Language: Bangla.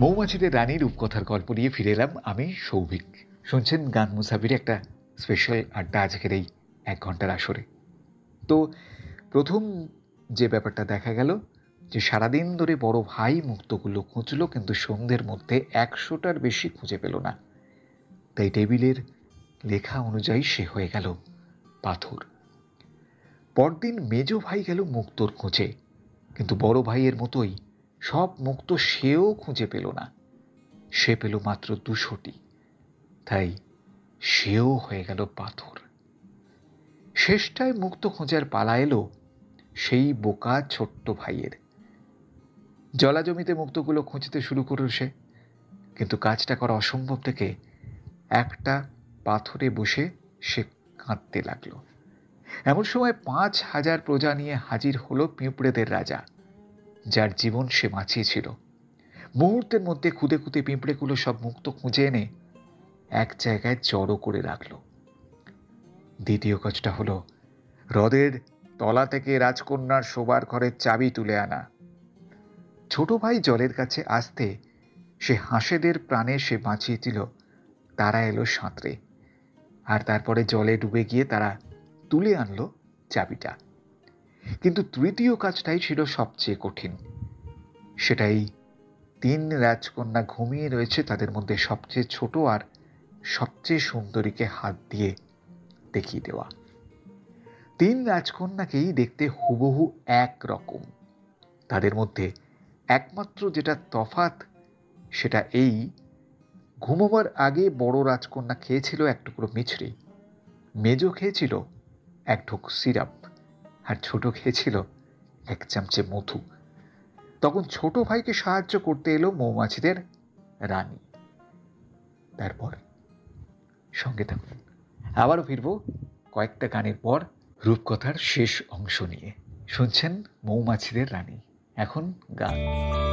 মৌমাছিদের রানী রূপকথার গল্প নিয়ে ফিরে এলাম আমি সৌভিক। শুনছেন গান মুসাফির, একটা স্পেশাল আড্ডা আজকের এই 1 ঘন্টার আসরে। তো প্রথম যে ব্যাপারটা দেখা গেল যে সারাদিন ধরে বড় ভাই মুক্তগুলো খুঁজলো, কিন্তু সন্ধ্যের মধ্যে 100টার বেশি খুঁজে পেল না। তাই টেবিলের লেখা অনুযায়ী সে হয়ে গেল পাথর। পরদিন মেজ ভাই গেল মুক্তোর খোঁজে, কিন্তু বড় ভাইয়ের মতোই সব মুক্ত সেও খুঁজে পেল না। সে পেল মাত্র 200টি, তাই সেও হয়ে গেল পাথর। শেষটায় মুক্ত খোঁজার পালা এলো সেই বোকা ছোট্ট ভাইয়ের। জলা জমিতে মুক্তগুলো খুঁজতে শুরু করল সে, কিন্তু কাজটা করা অসম্ভব থেকে একটা পাথরে বসে সে কাঁদতে লাগলো। এমন সময় 5000 প্রজা নিয়ে হাজির হলো পিঁপড়েদের রাজা, যার জীবন সে বাঁচিয়েছিল। মুহূর্তের মধ্যে খুদে খুদে পিঁপড়েগুলো সব মুক্ত খুঁজে এনে এক জায়গায় জড়ো করে রাখল। দ্বিতীয় কাজটা হলো হ্রদের তলা থেকে রাজকন্যার শোবার ঘরের চাবি তুলে আনা। ছোট ভাই জলের কাছে আসতে সে হাঁসেদের প্রাণে সে বাঁচিয়েছিল, তারা এলো সাঁতরে, আর তারপরে জলে ডুবে গিয়ে তারা তুলে আনলো চাবিটা। কিন্তু তৃতীয় কাজটাই ছিল সবচেয়ে কঠিন। সেটাই 3 রাজকন্যা ঘুমিয়ে রয়েছে, তাদের মধ্যে সবচেয়ে ছোট আর সবচেয়ে সুন্দরীকে হাত দিয়ে দেখিয়ে দেওয়া। 3 রাজকন্যাকেই দেখতে হুবহু এক রকম। তাদের মধ্যে একমাত্র যেটা তফাৎ সেটা এই, ঘুমোবার আগে বড় রাজকন্যা খেয়েছিল 1 টুকরো মিছরি, মেজো খেয়েছিল 1 ঢোক সিরাপ, আর ছোট খেয়েছিল 1 চামচে মধু। তখন ছোট ভাইকে সাহায্য করতে এলো মৌমাছিদের রানী। তারপর সঙ্গে থাকুন, আবারও ফিরবো কয়েকটা গানের পর রূপকথার শেষ অংশ নিয়ে। শুনছেন মৌমাছিদের রানী, এখন গান।